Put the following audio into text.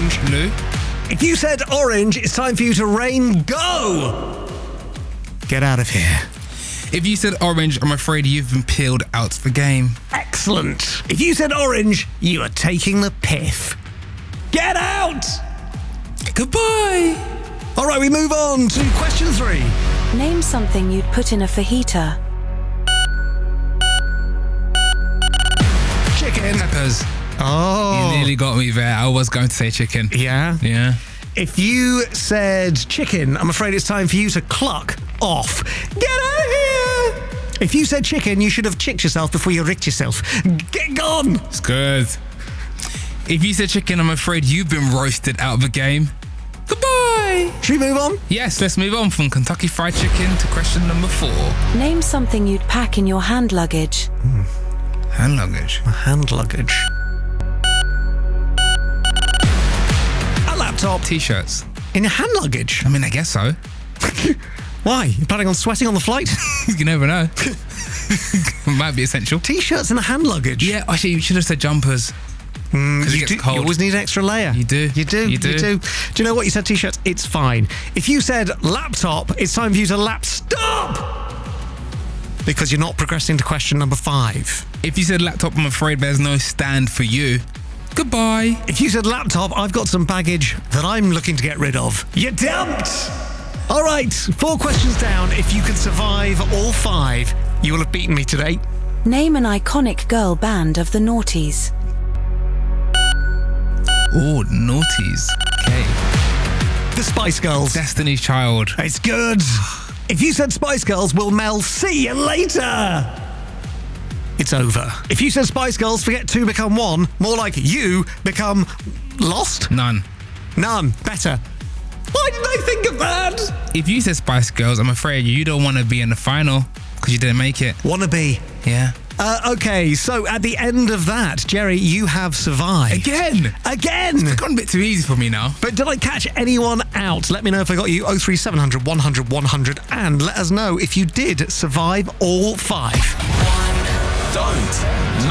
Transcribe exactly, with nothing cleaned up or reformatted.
orange? Blue. If you said orange, it's time for you to rain go. Get out of here. If you said orange, I'm afraid you've been peeled out the game. Excellent. If you said orange, you are taking the piff. Get out. Goodbye. All right, we move on to question three. Name something you'd put in a fajita. Chicken. Peppers. Oh. You nearly got me there. I was going to say chicken. Yeah? Yeah. If you said chicken, I'm afraid it's time for you to cluck off. Get out of here! If you said chicken, you should have chicked yourself before you ricked yourself. Get gone! It's good. If you said chicken, I'm afraid you've been roasted out of the game. Goodbye! Should we move on? Yes, let's move on from Kentucky Fried Chicken to question number four. Name something you'd pack in your hand luggage. Hmm. Hand luggage. Hand luggage. A laptop. T-shirts. In your hand luggage? I mean, I guess so. Why? You planning on sweating on the flight? You never know. Might be essential. T-shirts in the hand luggage? Yeah, actually, you should have said jumpers. Mm, it you, gets do, cold. you always need an extra layer. You do. You do. You do. You do. Do you know what? You said T-shirts. It's fine. If you said laptop, it's time for you to lap stop! Because you're not progressing to question number five. If you said laptop, I'm afraid there's no stand for you. Goodbye. If you said laptop, I've got some baggage that I'm looking to get rid of. You're dumped! All right, four questions down. If you can survive all five, you will have beaten me today. Name an iconic girl band of the noughties. Oh, naughties. Okay. The Spice Girls. Destiny's Child. It's good. If you said Spice Girls, we'll Mel see you later. It's over. If you said Spice Girls, forget two become one. More like you become lost. None. None. Better. Why didn't I think of that? If you said Spice Girls, I'm afraid you don't want to be in the final because you didn't make it. Wanna be. Yeah. Uh, okay, so at the end of that, Jerry, you have survived. Again. Again. It's gone a bit too easy for me now. But did I catch anyone out? Let me know if I got you. oh three seven hundred, one hundred, one hundred. And let us know if you did survive all five. Don't